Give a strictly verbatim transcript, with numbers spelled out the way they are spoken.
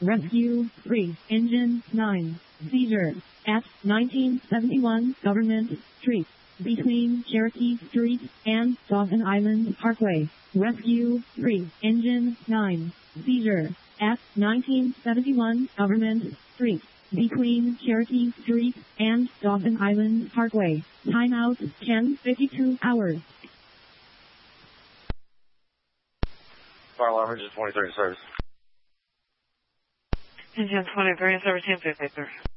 Rescue three, Engine nine, seizure at nineteen seventy-one Government Street, between Cherokee Street and Dawson Island Parkway. Rescue three, Engine nine, seizure at nineteen seventy-one Government Street, between Cherokee Street and Dawson Island Parkway. Timeout ten fifty-two hours. Fire alarm, engine twenty-three in service. Engine twenty-three in service, ten fifty-three.